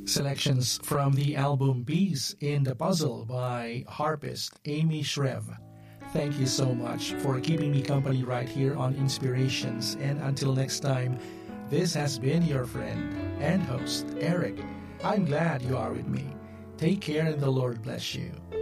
Selections from the album Peace in the Puzzle by harpist Amy Shrev. Thank you so much for keeping me company right here on Inspirations. And until next time, this has been your friend and host, Eric. I'm glad you are with me. Take care and the Lord bless you.